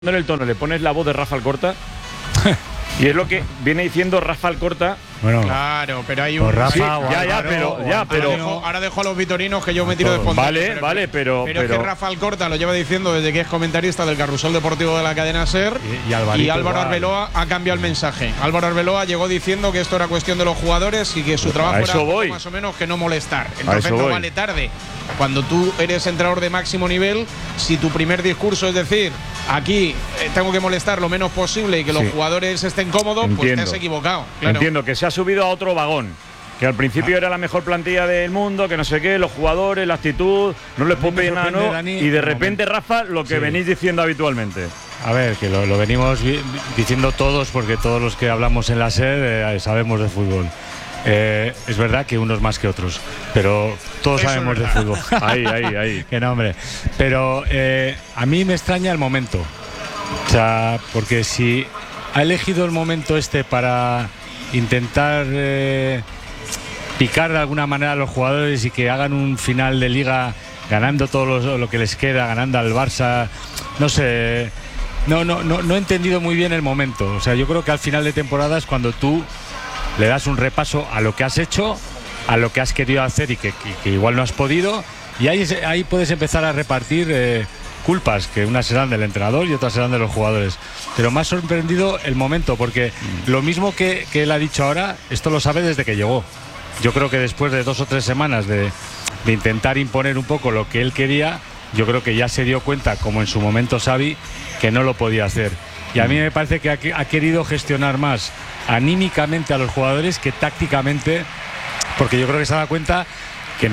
En el tono le pones la voz de Rafa Alcorta y es lo que viene diciendo Rafa Alcorta. Bueno, claro, pero hay un. Sí, pero Ahora dejo a los vitorinos que yo me tiro de fondo. Vale, pero es que Rafa Alcorta lo lleva diciendo desde que es comentarista del Carrusel Deportivo de la cadena SER. Y Álvaro Arbeloa ha cambiado el mensaje. Álvaro Arbeloa llegó diciendo que esto era cuestión de los jugadores y que su trabajo era más o menos que no molestar. Entonces no vale tarde. Cuando tú eres entrenador de máximo nivel, si tu primer discurso es decir, aquí tengo que molestar lo menos posible y que los jugadores estén cómodos, pues te has equivocado. Claro. Entiendo que se ha subido a otro vagón. Que al principio era la mejor plantilla del mundo, que no sé qué, los jugadores, la actitud, no les puedo pedir nada nuevo. Y de repente, Rafa, lo que venís diciendo habitualmente. A ver, que lo venimos diciendo todos, porque todos los que hablamos en la SER sabemos de fútbol. Es verdad que unos más que otros, pero todos sabemos de fútbol. Ahí. Qué nombre. Pero a mí me extraña el momento. O sea, porque si ha elegido el momento para intentar picar de alguna manera a los jugadores y que hagan un final de liga ganando todo lo que les queda, ganando al Barça, no sé, no he entendido muy bien el momento. O sea, yo creo que al final de temporada es cuando tú le das un repaso a lo que has hecho, a lo que has querido hacer y que igual no has podido, y ahí puedes empezar a repartir culpas, que unas serán del entrenador y otras serán de los jugadores. Pero me ha sorprendido el momento, porque lo mismo que él ha dicho ahora, esto lo sabe desde que llegó. Yo creo que después de 2 o 3 semanas de intentar imponer un poco lo que él quería, yo creo que ya se dio cuenta, como en su momento Xavi, que no lo podía hacer. Y a mí me parece que ha querido gestionar más anímicamente a los jugadores que tácticamente, porque yo creo que se ha dado cuenta que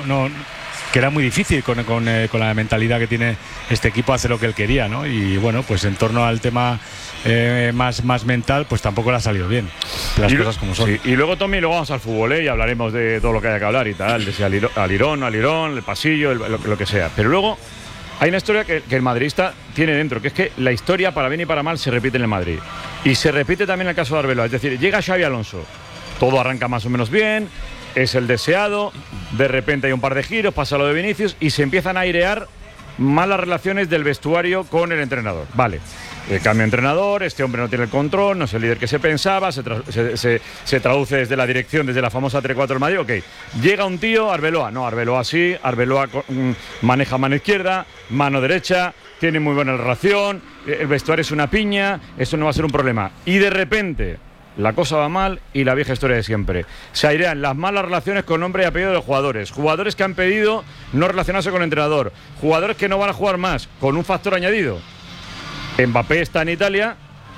que era muy difícil con la mentalidad que tiene este equipo hacer lo que él quería, ¿no? Y bueno, pues en torno al tema más mental, pues tampoco le ha salido bien las cosas como son. Sí. Y luego, Tommy, luego vamos al fútbol, y hablaremos de todo lo que haya que hablar y tal, de si alirón, el pasillo, lo que sea. Pero luego hay una historia que el madridista tiene dentro, que es que la historia, para bien y para mal, se repite en el Madrid. Y se repite también en el caso de Arbeloa. Es decir, llega Xavi Alonso, todo arranca más o menos bien, es el deseado, de repente hay un par de giros, pasa lo de Vinicius y se empiezan a airear malas relaciones del vestuario con el entrenador. Vale, cambio de entrenador, este hombre no tiene el control, no es el líder que se pensaba, se traduce desde la dirección, desde la famosa 3-4 del Madrid. Ok, llega un tío, Arbeloa sí, Arbeloa maneja mano izquierda, mano derecha, tiene muy buena relación, el vestuario es una piña, eso no va a ser un problema. Y de repente la cosa va mal y la vieja historia de siempre. Se airean las malas relaciones con nombre y apellido de los jugadores que han pedido no relacionarse con el entrenador, jugadores que no van a jugar más, con un factor añadido. Mbappé está en Italia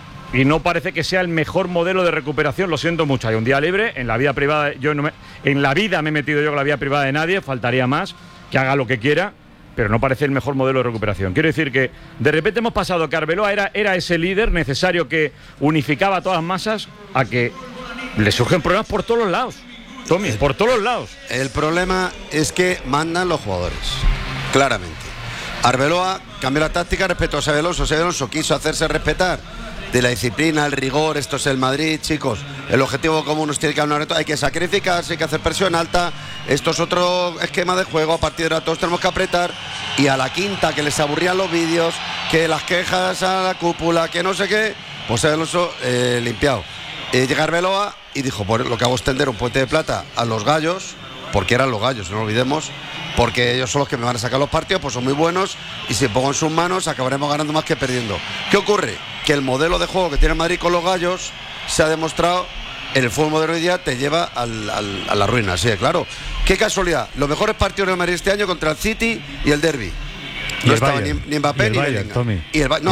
y no parece que sea el mejor modelo de recuperación, lo siento mucho. Hay un día libre, en la vida privada, en la vida me he metido yo con la vida privada de nadie, faltaría más, que haga lo que quiera, pero no parece el mejor modelo de recuperación. Quiero decir que de repente hemos pasado que Arbeloa era ese líder necesario que unificaba a todas las masas, a que le surgen problemas por todos los lados. Tommy, por todos los lados. El problema es que mandan los jugadores, claramente. Arbeloa cambió la táctica respecto a Xabi Alonso. Xabi Alonso quiso hacerse respetar de la disciplina, el rigor. Esto es el Madrid, chicos. El objetivo común nos tiene que dar una reto. Hay que sacrificarse, hay que hacer presión alta. Esto es otro esquema de juego. A partir de ahora todos tenemos que apretar. Y a la quinta, que les aburrían los vídeos, que las quejas a la cúpula, que no sé qué, pues Xabi Alonso limpiado. Llega Arbeloa y dijo, pues lo que hago es tender un puente de plata a los gallos, porque eran los gallos, no lo olvidemos, porque ellos son los que me van a sacar los partidos, pues son muy buenos, y si pongo en sus manos acabaremos ganando más que perdiendo. ¿Qué ocurre? Que el modelo de juego que tiene Madrid con los gallos se ha demostrado en el fútbol moderno hoy día, te lleva a la ruina, sí, claro. Qué casualidad, los mejores partidos del Madrid este año contra el City y el Derby. No estaba ni Mbappé ni Bellingham.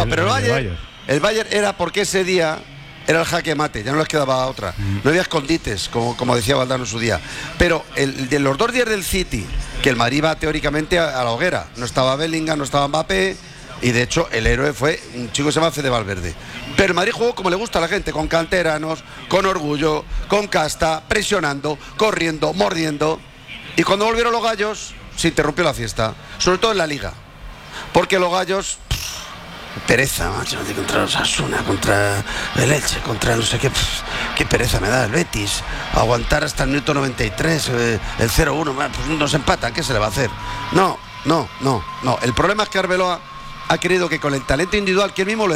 El Bayern era porque ese día era el jaque mate, ya no les quedaba otra. No había escondites, como decía Valdano en su día. Pero de los 2 días del City, que el Madrid iba teóricamente a la hoguera, no estaba Bellingham, no estaba Mbappé, y de hecho el héroe fue un chico que se llama Fede Valverde. Pero el Madrid jugó como le gusta a la gente, con canteranos, con orgullo, con casta, presionando, corriendo, mordiendo. Y cuando volvieron los gallos, se interrumpió la fiesta, sobre todo en la Liga. Porque los gallos, pereza, macho, contra los Osasuna, contra el Elche, contra no sé qué, qué pereza me da el Betis, aguantar hasta el minuto 93, el 0-1, pues nos empatan, ¿qué se le va a hacer? No, el problema es que Arbeloa ha creído que con el talento individual que él mismo lo